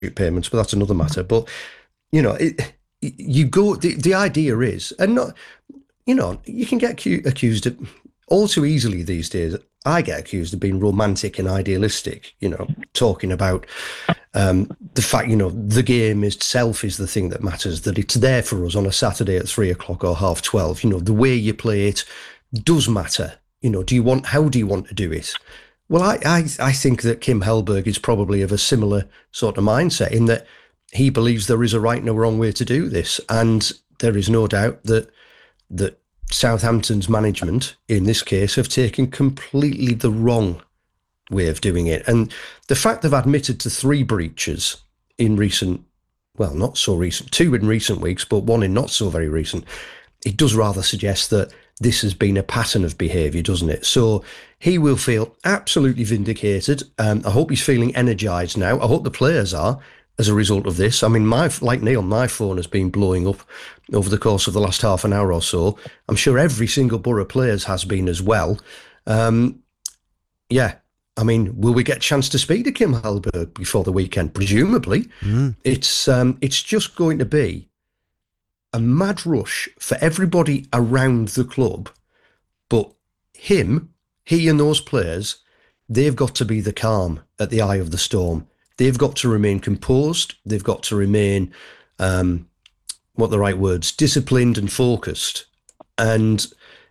payments, but that's another matter. But you know, you go. The idea is, and not, you know, you can get accused of all too easily these days. I get accused of being romantic and idealistic. You know, talking about the fact, you know, the game itself is the thing that matters. That it's there for us on a Saturday at 3 o'clock or 12:30. You know, the way you play it does matter. You know, how do you want to do it? Well, I think that Kim Hellberg is probably of a similar sort of mindset in that he believes there is a right and a wrong way to do this. And there is no doubt that Southampton's management, in this case, have taken completely the wrong way of doing it. And the fact they've admitted to 3 breaches in recent, well, not so recent, 2 in recent weeks, but 1 in not so very recent, it does rather suggest that this has been a pattern of behaviour, doesn't it? So he will feel absolutely vindicated. I hope he's feeling energised now. I hope the players are as a result of this. I mean, like Neil, my phone has been blowing up over the course of the last half an hour or so. I'm sure every single Borough players has been as well. Yeah. I mean, will we get a chance to speak to Kim Hellberg before the weekend? Presumably. It's just going to be a mad rush for everybody around the club, but he and those players, they've got to be the calm at the eye of the storm. They've got to remain composed. They've got to remain, what the right words, disciplined and focused. And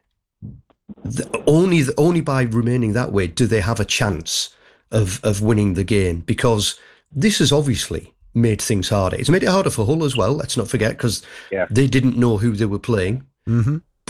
only by remaining that way do they have a chance of winning the game, because this has obviously made things harder. It's made it harder for Hull as well, let's not forget, because they didn't know who they were playing.